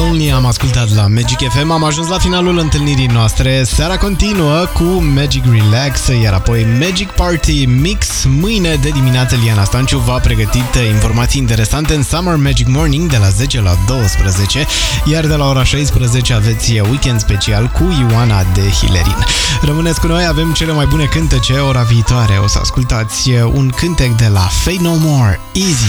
Lonely am ascultat la Magic FM. Am ajuns la finalul întâlnirii noastre. Seara continuă cu Magic Relax, iar apoi Magic Party Mix. Mâine de dimineață Liana Stanciu v-a pregătit informații interesante în Summer Magic Morning de la 10 la 12, iar de la ora 16 aveți weekend special cu Ioana de Hilerin. Rămâneți cu noi, avem cele mai bune cântece. Ora viitoare o să ascultați un cântec de la Faith No More, Easy.